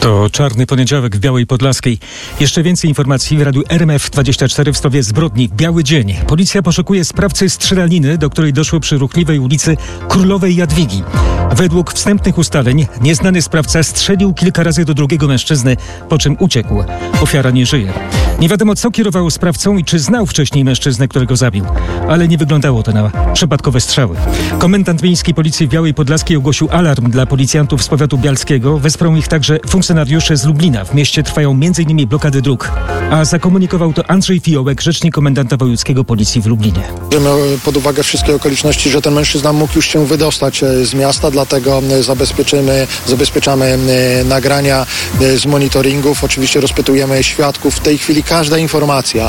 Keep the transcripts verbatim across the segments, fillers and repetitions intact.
To czarny poniedziałek w Białej Podlaskiej. Jeszcze więcej informacji w radiu R M F dwadzieścia cztery w sprawie zbrodni Biały Dzień. Policja poszukuje sprawcy strzelaniny, do której doszło przy ruchliwej ulicy Królowej Jadwigi. Według wstępnych ustaleń nieznany sprawca strzelił kilka razy do drugiego mężczyzny, po czym uciekł. Ofiara nie żyje. Nie wiadomo, co kierowało sprawcą i czy znał wcześniej mężczyznę, którego zabił. Ale nie wyglądało to na przypadkowe strzały. Komendant miejskiej policji w Białej Podlaskiej ogłosił alarm dla policjantów z powiatu bialskiego. Wesprą ich także funkcjonariusze z Lublina. W mieście trwają między innymi blokady dróg. A zakomunikował to Andrzej Fiołek, rzecznik komendanta wojewódzkiego policji w Lublinie. Bierzemy pod uwagę wszystkie okoliczności, że ten mężczyzna mógł już się wydostać z miasta, dlatego zabezpieczymy, zabezpieczamy nagrania z monitoringów. Oczywiście rozpytujemy świadków. W tej chwili każda informacja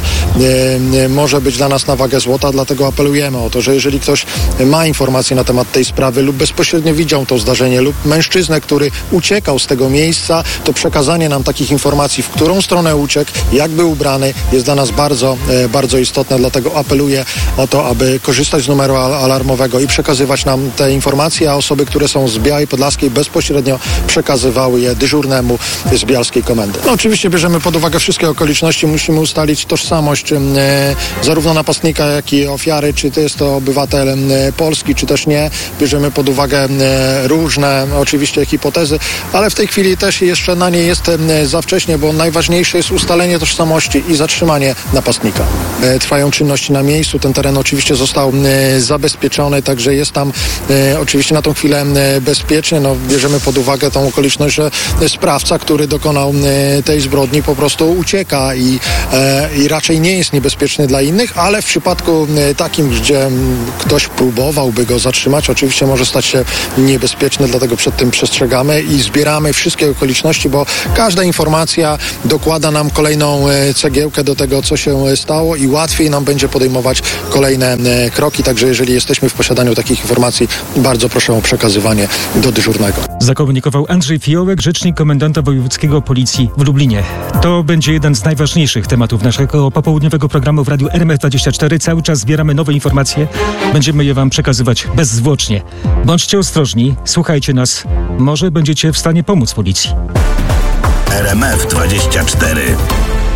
może być dla nas na wagę złota, dlatego apelujemy o to, że jeżeli ktoś ma informacje na temat tej sprawy lub bezpośrednio widział to zdarzenie lub mężczyznę, który uciekał z tego miejsca, to przekazanie nam takich informacji, w którą stronę uciekł, jak był ubrany, jest dla nas bardzo, bardzo istotne, dlatego apeluję o to, aby korzystać z numeru alarmowego i przekazywać nam te informacje, a osoby, które są z Białej Podlaskiej, bezpośrednio przekazywały je dyżurnemu z bialskiej komendy. No, oczywiście bierzemy pod uwagę wszystkie okoliczności, musimy ustalić tożsamość e, zarówno napastnika, jak i ofiary, czy to jest to obywatel e, Polski, czy też nie. Bierzemy pod uwagę e, różne oczywiście hipotezy, ale w tej chwili też jeszcze na nie jest e, za wcześnie, bo najważniejsze jest ustalenie tożsamości i zatrzymanie napastnika. E, trwają czynności na miejscu, ten teren oczywiście został e, zabezpieczony, także jest tam e, oczywiście na tą chwilę e, bezpiecznie. No, bierzemy pod uwagę tą okoliczność, że sprawca, który dokonał e, tej zbrodni, po prostu ucieka i, e, i raczej nie jest niebezpieczny dla innych, ale w przypadku e, takim, gdzie m, ktoś próbowałby go zatrzymać, oczywiście może stać się niebezpieczny, dlatego przed tym przestrzegamy i zbieramy wszystkie okoliczności, bo każda informacja dokłada nam kolejną e, cegiełkę do tego, co się stało i łatwiej nam będzie podejmować kolejne e, kroki, także jeżeli jesteśmy w posiadaniu takich informacji, bardzo proszę o przekazywanie do dyżurnego. Zakomunikował Andrzej Fiołek, rzecznik komendanta wojewódzkiego policji w Lublinie. To będzie jeden z najważniejszych tematów naszego popołudniowego programu w radiu R M F dwadzieścia cztery. Cały czas zbieramy nowe informacje. Będziemy je wam przekazywać bezzwłocznie. Bądźcie ostrożni, słuchajcie nas. Może będziecie w stanie pomóc policji. R M F dwadzieścia cztery.